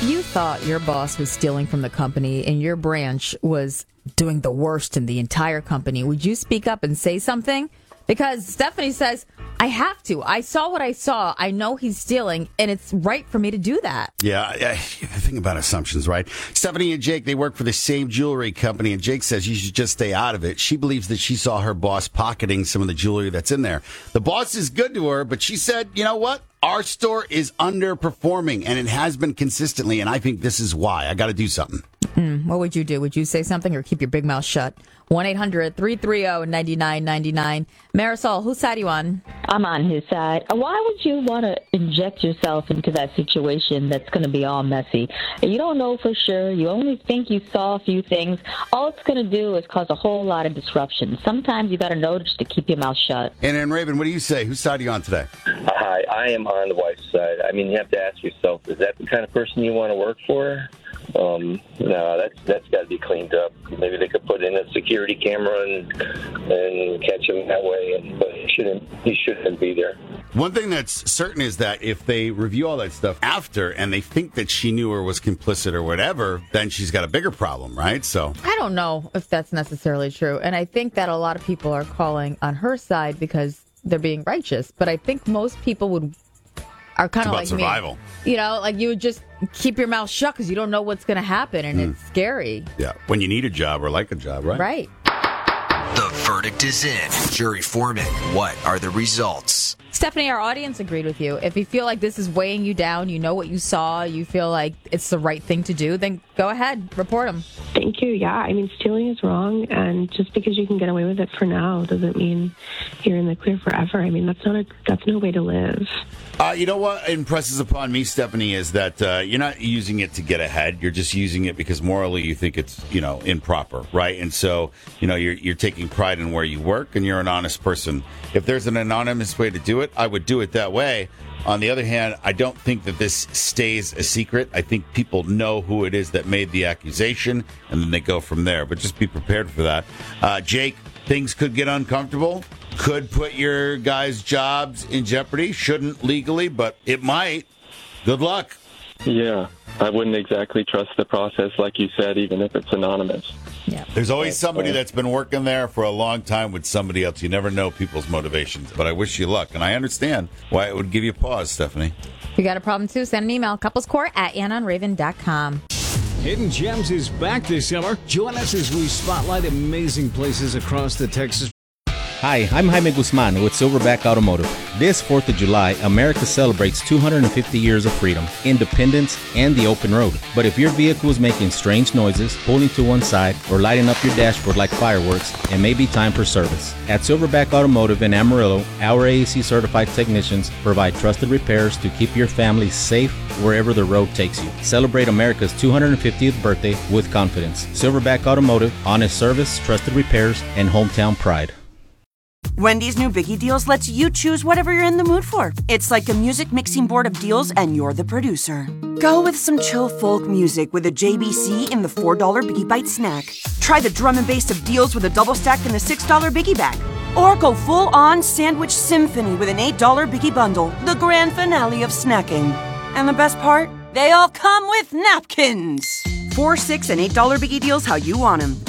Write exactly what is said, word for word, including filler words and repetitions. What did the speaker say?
If you thought your boss was stealing from the company and your branch was doing the worst in the entire company, would you speak up and say something? Because Stephanie says, I have to. I saw what I saw. I know he's stealing, and it's right for me to do that. Yeah, yeah, the thing about assumptions, right? Stephanie and Jake, they work for the same jewelry company, and Jake says you should just stay out of it. She believes that she saw her boss pocketing some of the jewelry that's in there. The boss is good to her, but she said, you know what? Our store is underperforming, and it has been consistently, and I think this is why. I got to do something. Mm, what would you do? Would you say something or keep your big mouth shut? one eight hundred three three zero nine nine nine nine. Marisol, whose side are you on? I'm on his side. Why would you want to inject yourself into that situation that's going to be all messy? You don't know for sure. You only think you saw a few things. All it's going to do is cause a whole lot of disruption. Sometimes you got to know just to keep your mouth shut. And then, Raven, what do you say? Whose side are you on today? Hi, I am on the wife's side. I mean, you have to ask yourself, is that the kind of person you want to work for? Um, no, that's that's got to be cleaned up. Maybe they could put in a security camera and and catch him that way. And, but he shouldn't he shouldn't be there. One thing that's certain is that if they review all that stuff after and they think that she knew or was complicit or whatever, then she's got a bigger problem, right? So I don't know if that's necessarily true, and I think that a lot of people are calling on her side because they're being righteous. But I think most people would. Are kind of like survival. Me. You know, like you would just keep your mouth shut because you don't know what's going to happen, and mm. it's scary. Yeah, when you need a job or like a job, right? Right. The verdict is in. Jury foreman, what are the results? Stephanie, our audience agreed with you. If you feel like this is weighing you down, you know what you saw, you feel like it's the right thing to do, then go ahead, report them. Thank you. Yeah, I mean, stealing is wrong, and just because you can get away with it for now doesn't mean you're in the clear forever. I mean, that's not a that's no way to live. Uh, you know what impresses upon me, Stephanie, is that uh, you're not using it to get ahead. You're just using it because morally you think it's, you know, improper, right? And so, you know, you're you're taking pride in where you work, and you're an honest person. If there's an anonymous way to do it, I would do it that way. On the other hand, I don't think that this stays a secret. I think people know who it is that made the accusation, and then they go from there. But just be prepared for that. Uh, Jake, things could get uncomfortable. Could put your guys' jobs in jeopardy. Shouldn't legally, but it might. Good luck. Yeah, I wouldn't exactly trust the process, like you said, even if it's anonymous. Yeah. There's always somebody that's been working there for a long time with somebody else. You never know people's motivations, but I wish you luck. And I understand why it would give you pause, Stephanie. If you got a problem, too, send an email, couplescourt at anna and raven dot com. Hidden Gems is back this summer. Join us as we spotlight amazing places across the Texas. Hi, I'm Jaime Guzman with Silverback Automotive. This fourth of July, America celebrates two hundred fifty years of freedom, independence, and the open road. But if your vehicle is making strange noises, pulling to one side, or lighting up your dashboard like fireworks, it may be time for service. At Silverback Automotive in Amarillo, our A A C-certified technicians provide trusted repairs to keep your family safe wherever the road takes you. Celebrate America's two hundred fiftieth birthday with confidence. Silverback Automotive, honest service, trusted repairs, and hometown pride. Wendy's new Biggie Deals lets you choose whatever you're in the mood for. It's like a music mixing board of deals, and you're the producer. Go with some chill folk music with a J B C in the four dollar Biggie Bite snack. Try the drum and bass of deals with a double stack in the six dollar Biggie Bag. Or go full-on sandwich symphony with an eight dollar Biggie Bundle, the grand finale of snacking. And the best part? They all come with napkins! Four, six, and eight dollar Biggie Deals how you want them.